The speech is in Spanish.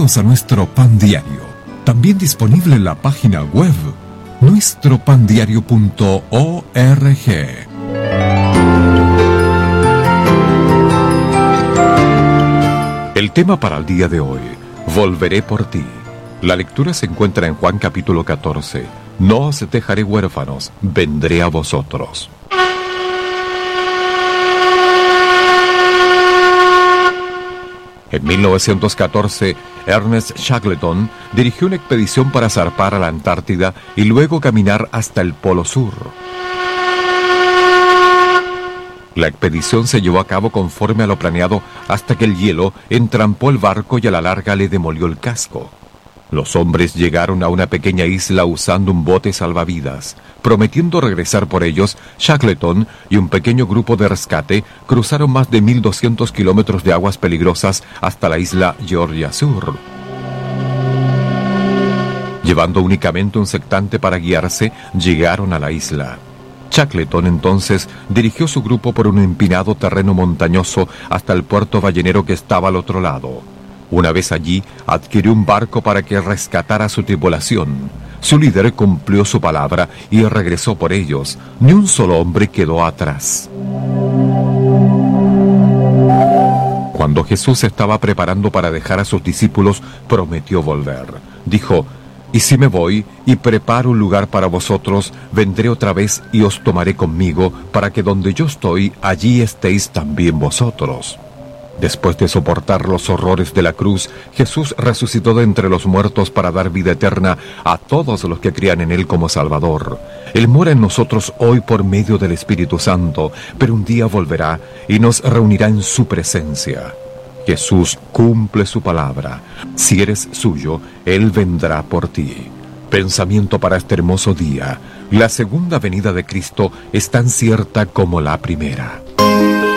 suscribirnos a nuestro Pan Diario, también disponible en la página web nuestropandiario.org. El tema para el día de hoy: volveré por ti. La lectura se encuentra en Juan capítulo 14. No os dejaré huérfanos, vendré a vosotros. En 1914, Ernest Shackleton dirigió una expedición para zarpar a la Antártida y luego caminar hasta el Polo Sur. La expedición se llevó a cabo conforme a lo planeado hasta que el hielo entrampó el barco y a la larga le demolió el casco. Los hombres llegaron a una pequeña isla usando un bote salvavidas. Prometiendo regresar por ellos, Shackleton y un pequeño grupo de rescate cruzaron más de 1.200 kilómetros de aguas peligrosas hasta la isla Georgia Sur. Llevando únicamente un sectante para guiarse, llegaron a la isla. Shackleton entonces dirigió su grupo por un empinado terreno montañoso hasta el puerto ballenero que estaba al otro lado. Una vez allí, adquirió un barco para que rescatara a su tripulación. Su líder cumplió su palabra y regresó por ellos. Ni un solo hombre quedó atrás. Cuando Jesús estaba preparando para dejar a sus discípulos, prometió volver. Dijo: «Y si me voy y preparo un lugar para vosotros, vendré otra vez y os tomaré conmigo, para que donde yo estoy, allí estéis también vosotros». Después de soportar los horrores de la cruz, Jesús resucitó de entre los muertos para dar vida eterna a todos los que crean en Él como Salvador. Él mora en nosotros hoy por medio del Espíritu Santo, pero un día volverá y nos reunirá en su presencia. Jesús cumple su palabra. Si eres suyo, Él vendrá por ti. Pensamiento para este hermoso día: la segunda venida de Cristo es tan cierta como la primera.